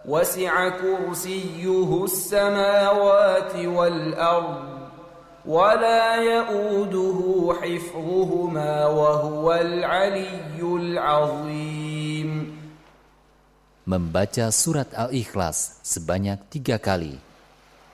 وسع كرسيه السماوات والأرض ولا يؤوده حفظهما وهو العلي العظيم. Membaca surat Al-Ikhlas sebanyak 3 kali